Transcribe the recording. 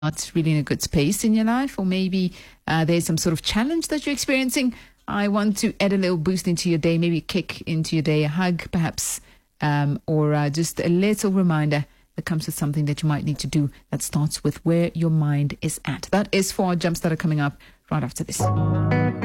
not really in a good space in your life, or maybe there's some sort of challenge that you're experiencing, I want to add a little boost into your day, maybe a kick into your day, a hug perhaps, or just a little reminder that comes with something that you might need to do that starts with where your mind is at. That is for our Jumpstarter coming up right after this.